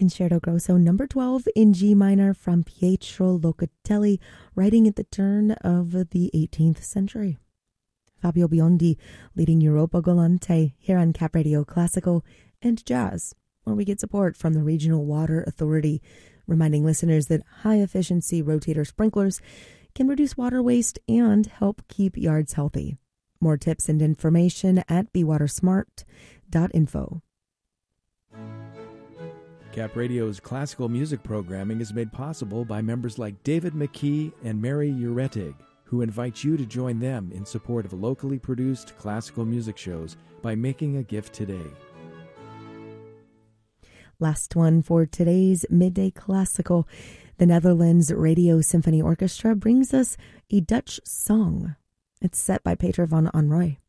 Concerto Grosso number 12 in G minor from Pietro Locatelli, writing at the turn of the 18th century. Fabio Biondi leading Europa Galante here on Cap Radio Classical and Jazz, where we get support from the Regional Water Authority, reminding listeners that high-efficiency rotator sprinklers can reduce water waste and help keep yards healthy. More tips and information at bewatersmart.info. Cap Radio's classical music programming is made possible by members like David McKee and Mary Uretig, who invite you to join them in support of locally produced classical music shows by making a gift today. Last one for today's Midday Classical. The Netherlands Radio Symphony Orchestra brings us a Dutch song. It's set by Peter van Anrooy.